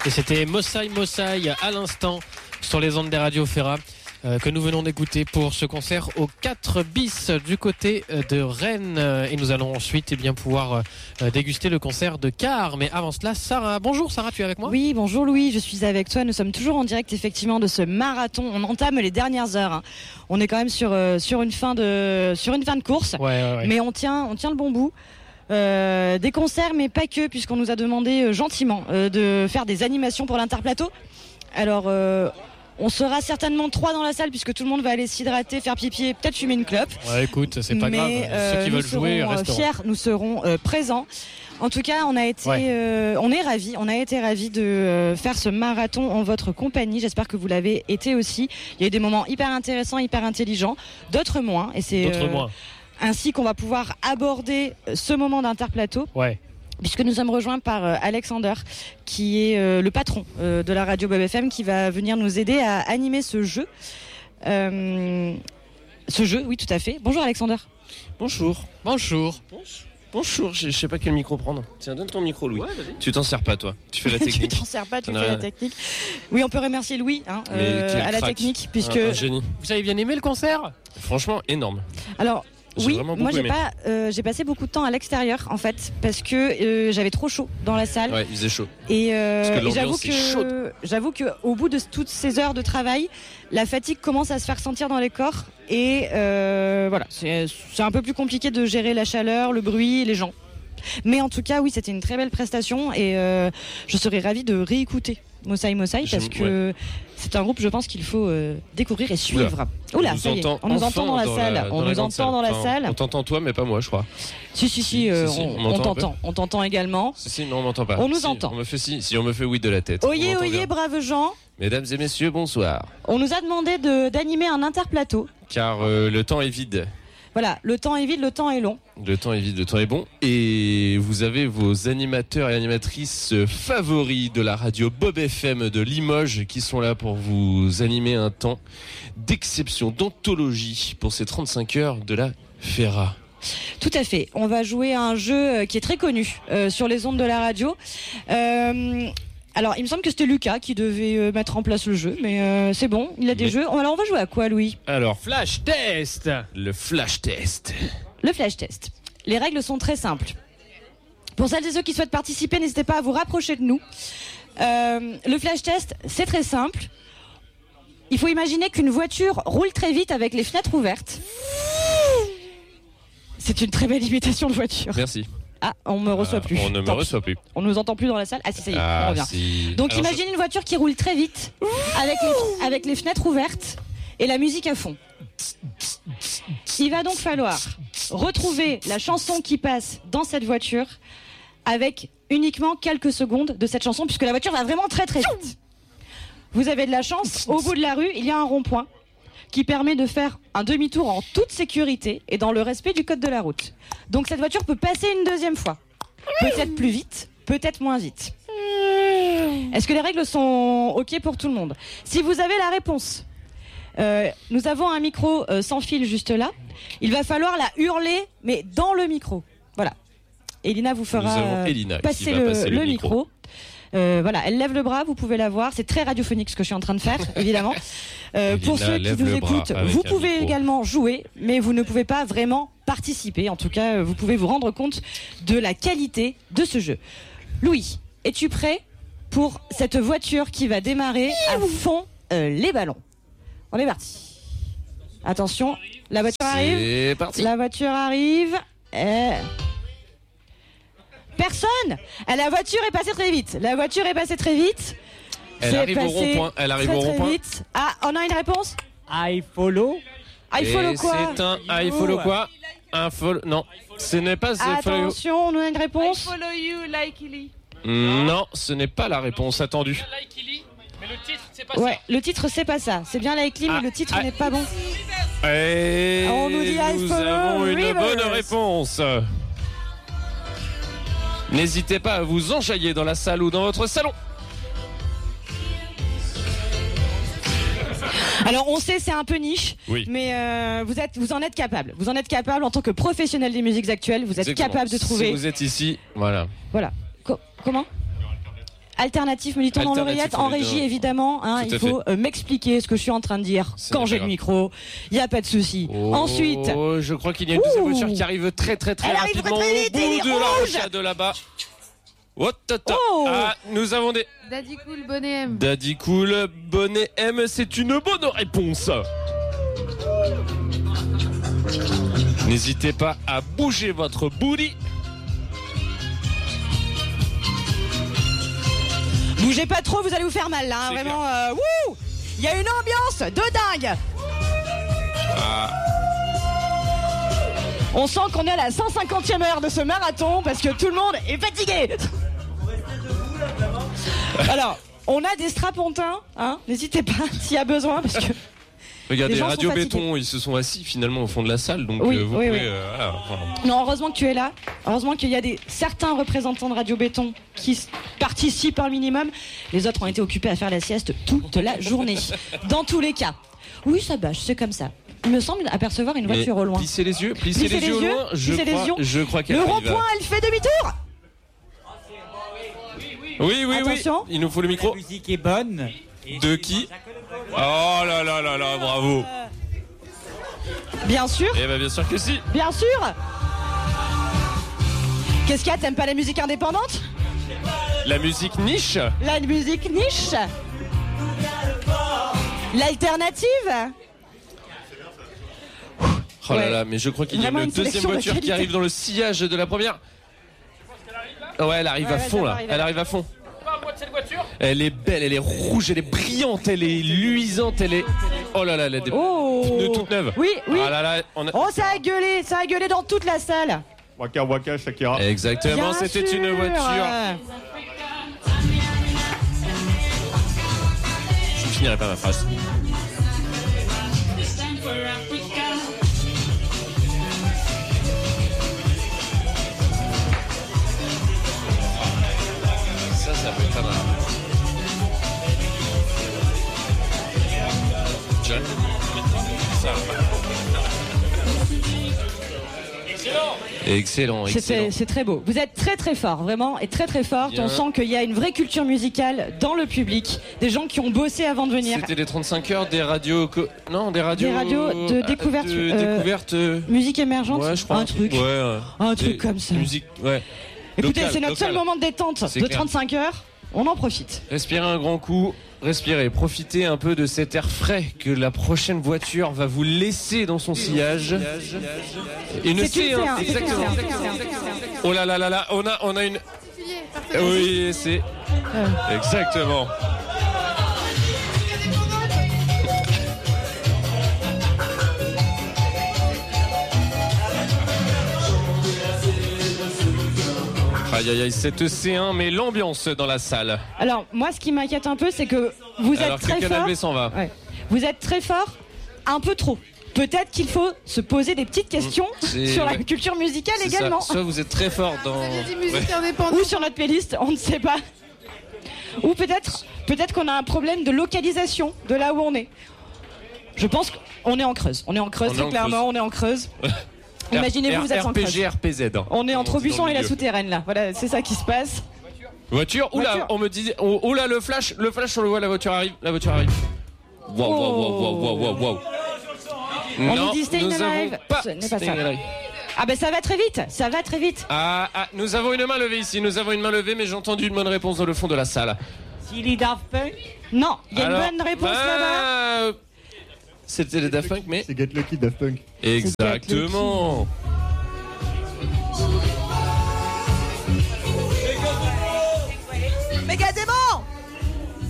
Et c'était Mossai Mossai à l'instant sur les ondes des radios Ferra que nous venons d'écouter pour ce concert au 4 bis du côté de Rennes. Et nous allons ensuite pouvoir déguster le concert de Car. Mais avant cela, Sarah. Bonjour Sarah, tu es avec moi ? Oui, bonjour Louis, je suis avec toi. Nous sommes toujours en direct effectivement de ce marathon. On entame les dernières heures. On est quand même sur une fin de course. Ouais. Mais on tient le bon bout. Des concerts, mais pas que, puisqu'on nous a demandé gentiment de faire des animations pour l'Interplateau. Alors, on sera certainement 3 dans la salle, puisque tout le monde va aller s'hydrater, faire pipi et peut-être fumer une clope. Ouais, écoute, c'est pas grave. Ceux qui veulent jouer resteront fiers, nous serons présents. En tout cas, on est ravis. On a été ravis de faire ce marathon en votre compagnie. J'espère que vous l'avez été aussi. Il y a eu des moments hyper intéressants, hyper intelligents, d'autres moins. Et c'est ainsi qu'on va pouvoir aborder ce moment d'Interplateau. Ouais. Puisque nous sommes rejoints par Alexander, qui est le patron de la radio Bob FM, qui va venir nous aider à animer ce jeu. Oui, tout à fait. Bonjour Alexander. Bonjour. Je sais pas quel micro prendre. Tiens, donne ton micro, Louis. Ouais, tu t'en sers pas, toi. Tu fais la technique. Tu t'en sers pas, tu fais la technique. Oui, on peut remercier Louis à la technique, puisque un génie. Vous avez bien aimé le concert ? Franchement, énorme. Alors. Oui, moi j'ai passé beaucoup de temps à l'extérieur en fait parce que j'avais trop chaud dans la salle. Ouais, il faisait chaud. Et j'avoue que au bout de toutes ces heures de travail, la fatigue commence à se faire sentir dans les corps et voilà, c'est un peu plus compliqué de gérer la chaleur, le bruit, les gens. Mais en tout cas, oui, c'était une très belle prestation et je serais ravie de réécouter Mossai Mossai parce que c'est un groupe, je pense qu'il faut découvrir et suivre. Oula, on nous entend dans la salle. On nous entend dans la salle. On t'entend toi, mais pas moi, je crois. Si, on t'entend. On t'entend également. Si, non, on m'entend pas. On nous entend. On me fait on me fait oui de la tête. Oyez, braves gens. Mesdames et messieurs, bonsoir. On nous a demandé d'animer un interplateau. Car le temps est vide. Voilà, le temps est vide, le temps est long. Le temps est vide, le temps est bon. Et vous avez vos animateurs et animatrices favoris de la radio Bob FM de Limoges qui sont là pour vous animer un temps d'exception, d'anthologie pour ces 35 heures de la Ferra. Tout à fait. On va jouer à un jeu qui est très connu sur les ondes de la radio. Alors, il me semble que c'était Lucas qui devait mettre en place le jeu, mais c'est bon, il a des jeux. Alors, on va jouer à quoi, Louis ? Alors, Flash Test. Le Flash Test. Le Flash Test. Les règles sont très simples. Pour celles et ceux qui souhaitent participer, n'hésitez pas à vous rapprocher de nous. Le Flash Test, c'est très simple. Il faut imaginer qu'une voiture roule très vite avec les fenêtres ouvertes. C'est une très belle imitation de voiture. Merci. Ah, on me reçoit plus. On ne me reçoit plus. On nous entend plus dans la salle. Ah si, ça y est, on revient. Si. Donc alors imagine une voiture qui roule très vite, avec les fenêtres ouvertes et la musique à fond. Il va donc falloir retrouver la chanson qui passe dans cette voiture avec uniquement quelques secondes de cette chanson, puisque la voiture va vraiment très très vite. Vous avez de la chance, au bout de la rue, il y a un rond-point qui permet de faire un demi-tour en toute sécurité et dans le respect du code de la route. Donc cette voiture peut passer une deuxième fois. Peut-être plus vite, peut-être moins vite. Est-ce que les règles sont OK pour tout le monde ? Si vous avez la réponse, nous avons un micro sans fil juste là. Il va falloir la hurler, mais dans le micro. Voilà. Elina vous fera passer le micro. Voilà, elle lève le bras, vous pouvez la voir. C'est très radiophonique ce que je suis en train de faire, évidemment. Pour ceux qui nous écoutent, vous pouvez également jouer, mais vous ne pouvez pas vraiment participer. En tout cas, vous pouvez vous rendre compte de la qualité de ce jeu. Louis, es-tu prêt pour cette voiture qui va démarrer à fond les ballons ? On est parti. Attention, la voiture arrive. C'est parti. La voiture arrive. Personne. La voiture est passée très vite. Elle arrive au rond-point. Vite. Ah, on a une réponse ? I follow. I follow quoi ? C'est un I follow quoi ? Un follow. Non, ce n'est pas I follow you. Attention, on a une réponse. I follow you like Illy. Non, ce n'est pas la réponse attendue. Mais le titre, c'est pas ça. Ouais, le titre c'est pas ça. C'est bien Like Lee, mais le titre n'est pas bon. Et on nous dit nous avons une bonne réponse. N'hésitez pas à vous enjailler dans la salle ou dans votre salon. Alors on sait c'est un peu niche, oui. Mais vous en êtes capable. Vous en êtes capable en tant que professionnel des musiques actuelles. Vous êtes capable de trouver. Si vous êtes ici, voilà. Voilà. Comment ? alternatif, me dit-on dans l'oreillette, en régie évidemment. Hein, il faut m'expliquer ce que je suis en train de dire quand j'ai le micro. Il n'y a pas de souci. Ensuite, je crois qu'il y a une deuxième voiture qui arrive très rapidement au bout de la rochade là-bas. Ah, nous avons des... Daddy Cool, Bonnet M. Daddy Cool, Bonnet M, c'est une bonne réponse. N'hésitez pas à bouger votre booty. Bougez pas trop, vous allez vous faire mal là, hein, vraiment. Il y a une ambiance de dingue. On sent qu'on est à la 150e heure de ce marathon parce que tout le monde est fatigué. Alors, on a des strapontins, hein, n'hésitez pas s'il y a besoin parce que... Regardez, Radio Béton, ils se sont assis finalement au fond de la salle, donc vous pouvez... Voilà. Non, heureusement que tu es là. Heureusement qu'il y a certains représentants de Radio Béton qui participent un minimum. Les autres ont été occupés à faire la sieste toute la journée. Dans tous les cas. Oui, ça bâche, c'est comme ça. Il me semble apercevoir une voiture au loin. Plissez les yeux au loin. Je crois qu'elle Le arrive. rond-point, elle fait demi-tour. Oui. Attention. Il nous faut le micro. La musique est bonne. De qui ? Oh là là, bravo. Bien sûr. Eh ben bien sûr que si. Bien sûr. Qu'est-ce qu'il y a ? T'aimes pas la musique indépendante ? La musique niche. La musique niche. L'alternative. Oh là là, mais je crois qu'il y a une deuxième voiture qui arrive dans le sillage de la première. Ouais, elle arrive à fond là. Elle arrive à fond. Elle est belle, elle est rouge, elle est brillante, elle est luisante, elle est... Oh là là, elle a des pneus toutes neuves. Oui. Ah là là, Oh, ça a gueulé dans toute la salle. Waka Shakira. Exactement, c'était une voiture. Je ne finirai pas ma phrase. Ça peut être pas mal. Excellent. C'est très beau. Vous êtes très fort, vraiment, et très forte. Bien. On sent qu'il y a une vraie culture musicale dans le public. Des gens qui ont bossé avant de venir. C'était les 35 heures des radios... Non, des radios de découverte. Découverte... Musique émergente. Ouais, je crois. Un truc. Un truc comme ça. Musique, ouais. Écoutez, c'est notre seul moment de détente de 35 heures. On en profite. Respirez un grand coup. Respirez, profitez un peu de cet air frais que la prochaine voiture va vous laisser dans son sillage. Une C1, exactement. Oh là là là là, on a une... Oui, c'est... Exactement. Aïe aïe aïe, cette C1, mais l'ambiance dans la salle. Alors, moi, ce qui m'inquiète un peu, c'est que vous êtes très fort. s'en va. Ouais. Vous êtes très fort, un peu trop. Peut-être qu'il faut se poser des petites questions sur la culture musicale également. Soit vous êtes très fort dans... Ou sur notre playlist, on ne sait pas. Ou peut-être qu'on a un problème de localisation de là où on est. Je pense qu'on est en Creuse. On est en Creuse, très clairement, on est en Creuse. Imaginez-vous, vous êtes en Creuse. RPG, RPZ. On est entre Aubusson et la souterraine là. Voilà, c'est ça qui se passe. Voiture. Oula, on me dit... Oula, le flash, on le voit, la voiture arrive. Wow. On nous dit Staying Alive. Ce n'est pas ça. Ah ben ça va très vite. Ah, nous avons une main levée ici, mais j'ai entendu une bonne réponse dans le fond de la salle. Silly Daft Punk ? Non, il y a une bonne réponse là-bas. C'était les Daft Punk, mais... C'est Get Lucky Daft Punk. Exactement.